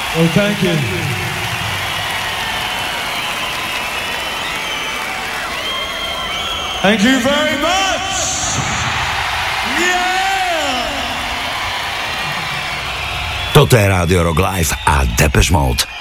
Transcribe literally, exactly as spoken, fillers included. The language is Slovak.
Oh, thank you. Thank you very much. Yeah! Toto je Rádio Rock Live a Depeche Mode.